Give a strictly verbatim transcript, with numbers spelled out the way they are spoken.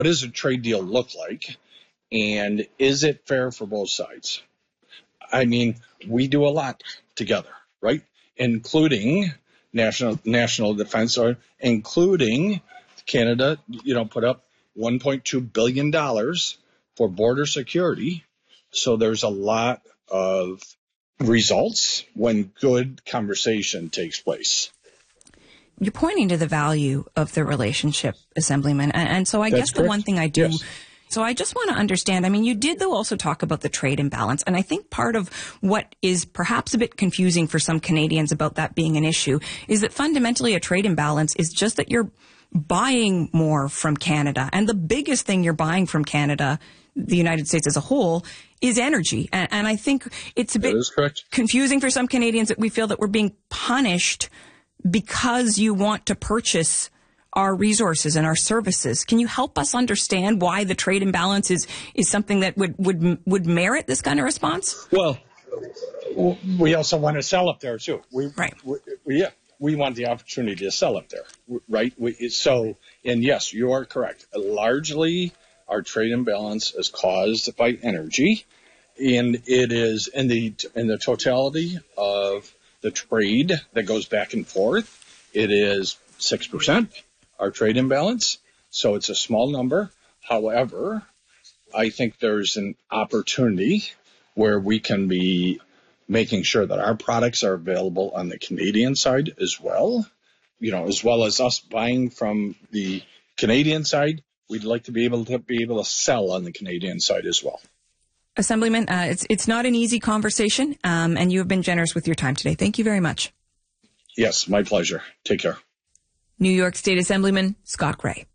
what does a trade deal look like? And is it fair for both sides? I mean, we do a lot together, right? Including national national defense, or including Canada, you know, put up one point two billion dollars for border security. So there's a lot of results when good conversation takes place. You're pointing to the value of the relationship, Assemblyman. And, and so I That's guess correct. the one thing I do... Yes. So I just want to understand, I mean, you did, though, also talk about the trade imbalance. And I think part of what is perhaps a bit confusing for some Canadians about that being an issue is that fundamentally a trade imbalance is just that you're buying more from Canada. And the biggest thing you're buying from Canada, the United States as a whole, is energy. And, and I think it's a bit confusing for some Canadians that we feel that we're being punished because you want to purchase our resources and our services. Can you help us understand why the trade imbalance is, is something that would, would, would merit this kind of response? Well, we also want to sell up there too. We, right. We, we, yeah, we want the opportunity to sell up there, right? We, so, and yes, you are correct. Largely, our trade imbalance is caused by energy, and it is in the in the totality of the trade that goes back and forth. It is six percent. Our trade imbalance. So it's a small number. However, I think there's an opportunity where we can be making sure that our products are available on the Canadian side as well. You know, as well as us buying from the Canadian side, we'd like to be able to be able to sell on the Canadian side as well. Assemblyman, uh, it's it's not an easy conversation, um, and you have been generous with your time today. Thank you very much. Yes, my pleasure. Take care. New York State Assemblyman Scott Gray.